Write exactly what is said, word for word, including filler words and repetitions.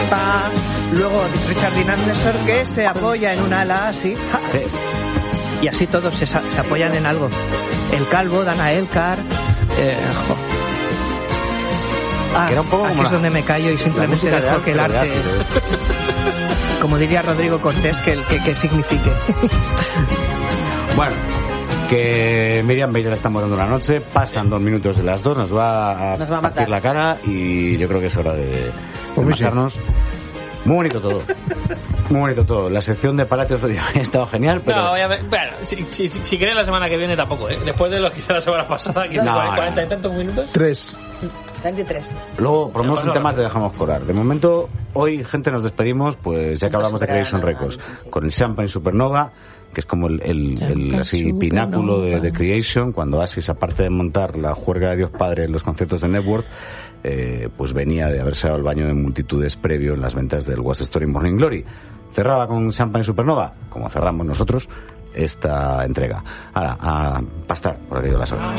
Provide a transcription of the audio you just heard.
pa. Luego Richard Dean Anderson, que se apoya en un ala así. Ja. Sí. Y así todos se, se apoyan en algo. El calvo, Dana Elkar. Eh, jo. Ah, que era un poco aquí como es la, donde me callo y simplemente de dejo que el arte, arte como diría Rodrigo Cortés, que, que, que signifique. Bueno, que Miriam Bayer está morando una noche, pasan dos minutos de las dos, nos va a, Nos va a partir matar. la cara y yo creo que es hora de, de Pues sí. pasarnos. Muy bonito todo. Muy bonito todo. La sección de Palacios hoy ha estado genial, pero... No, obviamente, bueno, si, si, si, si queréis la semana que viene tampoco, ¿eh? Después de lo que hice la semana pasada, que No, hice cuarenta no. y tantos minutos. Tres. veintitrés. Luego, por lo menos Pero un bueno, tema no. te dejamos colar. De momento, hoy, gente, nos despedimos, pues ya que hablamos de Creation Records, con el Champagne Supernova, que es como el, el, el así, pináculo de, de Creation, cuando Asis, aparte de montar la juerga de Dios Padre en los conciertos de Network, eh, pues venía de haberse dado el baño de multitudes previo en las ventas del West Story Morning Glory. Cerraba con Champagne Supernova, como cerramos nosotros, esta entrega. Ahora, a pastar por aquello de las horas.